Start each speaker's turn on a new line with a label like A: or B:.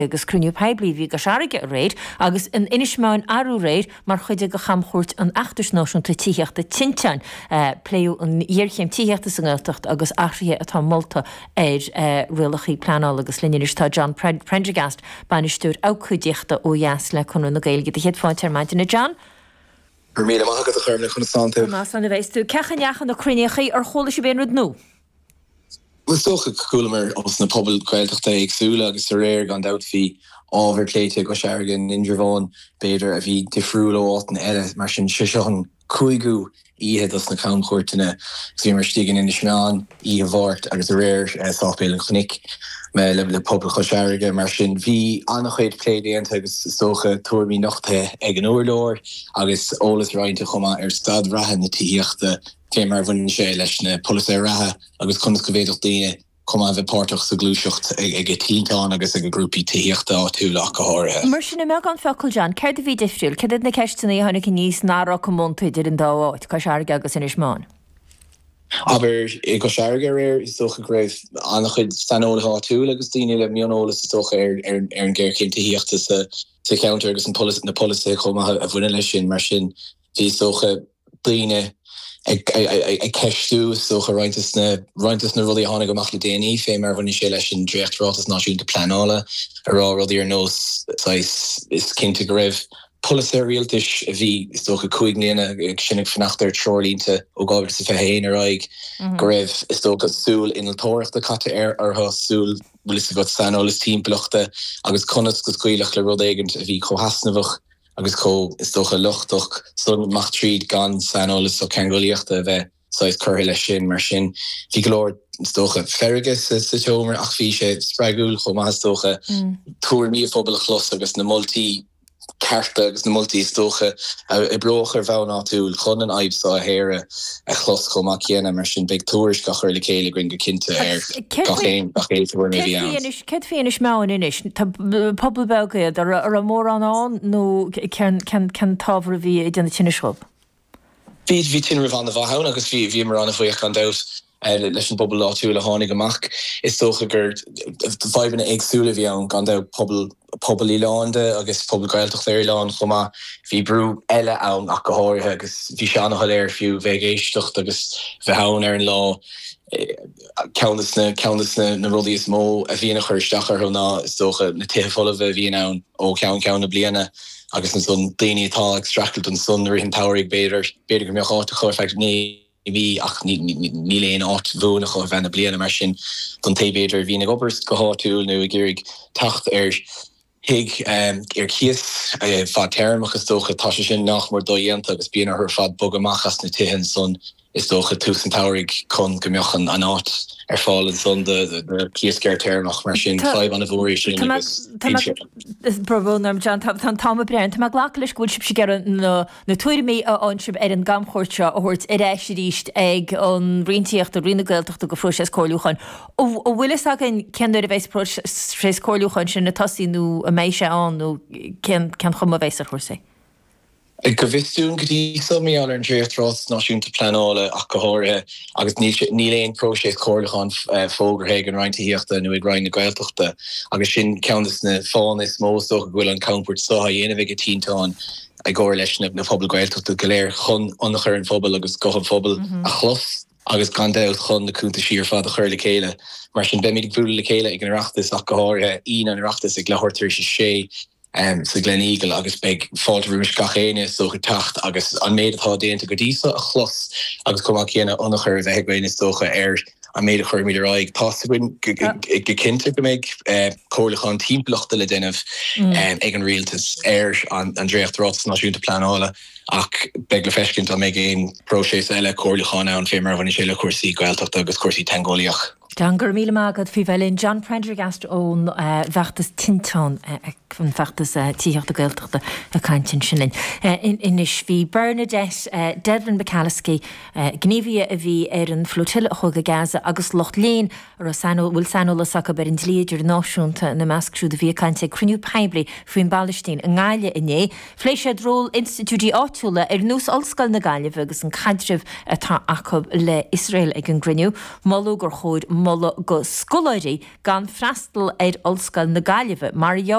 A: agus cruniú peblií hí go seaige a réid agus in inismáin arú réid mar chuide go chamchúirt an achtarsnáisiúnta tíochtta tintein pléú an dhéirchéim tíochtta san gáilteacht agus achrithe atá molta rialachaí pleanáil agus lineiris tá John Prendergast banistúr áchuidíochta ó dheas le chun na Gaeilge de héadfáin termaidina John.
B: Míle maithagad a chuirne chun santu.
A: Más an bhééis tú cechanneachan na cruniachaí ar chola sé béanrad nó.
B: Was toch cooler als na pobl kweiltochta agsúla agus a réir gan dat fi overkleite go segan injurvon beidir a vi defriúlo áten eile mar sin sisehan kuigu ihe das na kaamkoortene vi mar stigen in de smaan ihe waart agus a réir sápélen chonik me le pobl choige mar sin vi annachheid pléide agus stoche toer mi nochte egen oorloor agus alles reinte goma stad rahen na tiíochtte Kémar van sé leis na policy rathe agus chunas go bhéidir daine cum a bheith páirteach sa glúiseacht ag tíán agus ag grúpi tíochtta áú lech go háirithe.
A: Mar sin me an fecail John, ceir a bhí difriúil, cead na ceistena tháinig níos nárá go mtuidir an dáháid cá seaige agus in ismáin.
B: Aber I go seaige réir is socha greibh annach chud sanolaá tú agus daine le mionolalas is socha ar an ggéircinn tíochtta sa counter agus na policy chum a bhuine lei sin mar sin hí socha daine ag ceistú socha rointas na rudí hánig go mach le déanaí fé mar bhain sé leis an dréchtrátas náisiúnta pleanála ará rudí ar nós is cinnte go raibh policy rialtais a bhí is socha cuaig mbliana ag sinnig fannachtar trolínta ó gábhar sa fehéin ar aig go raibh is socha súil inaltóireachta caite ar súil bhfuil is go sanolas tímploachta agus conas go scuilech le rud éigent a bhí chohasnamhach agus is toch luchtach so macht tríd gan sanolas so kangoliaachta bheith sais currhi lei sin mar sin fi glór stocha fergus sa tomer ach fi sé spregúil chom ma stocha toer mi fobal chlos agus na multi carta agus na multi stocha I brocher bhá náúil chun an aibsá a here a chlos chom ma chéna mar sin big toers gachar le chéile grin go cinnte gachéin
A: Ced féinis meáin inis Tá pobl begad ar a mór an nó can tábhar bhí i dna tinnishob.
B: Bhí tin rah an a bhahan agus bhí mar anna bhuioch an dat leis an pobl láú le hánig amach is socha gur bhaibna agsúla bhí an gan pobl Ílande agus pobl gailtocht ar Ílán chuma bhí brú eile ann ach go háirithe agus bhí seanna léir fiú bheith éistecht agus bheithann ar an lá countess na rudí is mó a bhíonna chuirsteach ar ná is socha na téfola bheith bhí ann ó ceann na bliana agus an son daine atá extracted an son ar hin tairig beidir go meáta chuirfecht ní ach ní léon áit bhúna chu bhena bliana mar sin don tébéidir bhína gobers go háúil nu a ggéirigh tacht ar hiig ar chias fad termachas dócha tá sin nach mar dóhéanta agus bíana ar fad bogamachchas na tihan son is dócha túsan tairig chun gombeochan an áit ar fáil son de chiasceir termach mar sin fleib an a bhóir sin
A: Is probónam John tá brein Tá ghlach leis gúil sib si gar na tuairimí ansib ar an gamchóirte a thuirt ar éis ríist ag an ritíocht a rinagailteachta go frois cóúchan ó bhfuil agin ceanúir a bhééis fréis cóúchan sin na tasíú a méise an nó cean chum a bhééis a chusa.
B: Go bhistún gotí mí an an dréirtrás náisiúnta pleanála ach go háirithe agus níléon próséis cóirlachan fógarthe an reintííochta nó ag rein na gailteachta agus sin ceantas na fáin is móstoch go bhfuil an campúirt sa dhéanamh go tíáin ag ggóir leis na pobl gailteachta go léir chun annach ar an fphobal agus gohan fphobal a chlos agus gan deh chun naúnta sír fad a chuir le chéile mar sin be míid bhúla le chéile ag an reachtas ach go háirithe an reachtas ag lethirtar sé sa Glen Eagle agus beg fáiltarúis gachéine so go tacht agus an méid atá déanta go dísa a chlos agus cum chéanana annachir bheith gréine stocha ar an méid chuir míidir raig táhain go cinnte go méid cóirlachan tímploachta le déanamh ag an rialtas ar an dréachtrás náisiúnta pleanála ach beg le feiscint a méid géon próséis eile cóirlachan an fé mar bhainna sé le cuasaí gailteachta agus cuasaí tangóliaach.
A: Dangur míle mágad fi bhelinn John Prendergast ón bheachtas tintán fan fachtas tíocht a gailteachta a cantin sinlin. Inis bhí Bernadette Devlin Bacalaski gníomhí a bhí an flotilla chug a Gaza agus Loch Léin ar bhfuil sanúla saca ber an dlíidir náisiúnta na meascrú de bhí cante cruniú peibli faoin Balisttín a ngáile inné. Fléis sé dról Institutí áitiúla ar nús olscail na Gaillimh agus an cadribh atá acu le Israel ag an griniú, molú gur chóid molla go scoláirí gan freastal ar olscail na Gaillimh mar